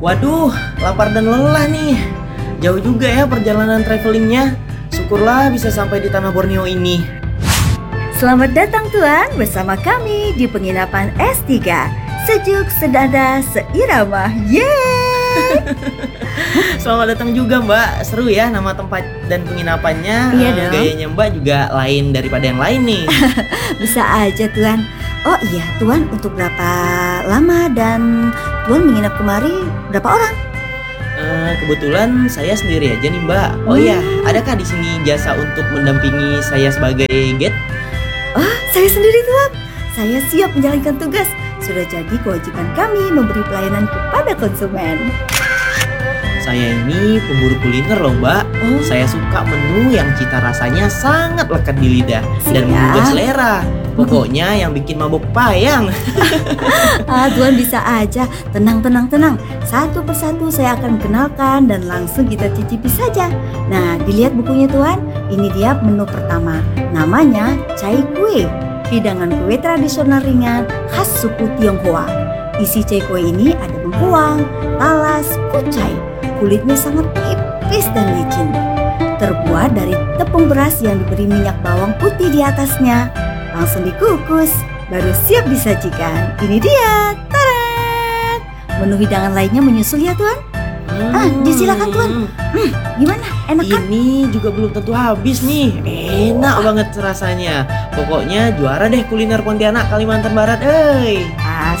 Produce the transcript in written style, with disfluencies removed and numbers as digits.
Waduh, lapar dan lelah nih. Jauh juga ya perjalanan travelingnya. Syukurlah bisa sampai di tanah Borneo ini. Selamat datang Tuan bersama kami di penginapan S3. Sejuk, sedada, seirama. Yeay! Selamat datang juga Mbak. Seru ya nama tempat dan penginapannya. Iya dong. Gayanya Mbak juga lain daripada yang lain nih. Bisa aja Tuan. Oh iya Tuan, untuk berapa lama dan Tuan menginap kemari berapa orang? Kebetulan saya sendiri aja nih Mbak. Oh iya, adakah di sini jasa untuk mendampingi saya sebagai guide? Oh, saya sendiri Tuan. Saya siap menjalankan tugas. Sudah jadi kewajiban kami memberi pelayanan kepada konsumen. Saya ini pemburu kuliner loh Mbak. Saya suka menu yang cita rasanya sangat lekat di lidah dan menggugah selera. Pokoknya yang bikin mabuk payang. Tuan bisa aja. Tenang. Satu persatu saya akan kenalkan dan langsung kita cicipi saja. Nah, dilihat bukunya Tuan. Ini dia menu pertama. Namanya cai kue. Hidangan kue tradisional ringan khas suku Tionghoa. Isi cai kue ini ada bengkuang, talas, kucai. Kulitnya sangat tipis dan licin. Terbuat dari tepung beras yang diberi minyak bawang putih di atasnya. Langsung dikukus, baru siap disajikan. Ini dia, tarat! Menu hidangan lainnya menyusul ya Tuan. Disilakan Tuan. Gimana? Enak kan? Ini juga belum tentu habis nih. Enak banget rasanya. Pokoknya juara deh kuliner Pontianak Kalimantan Barat.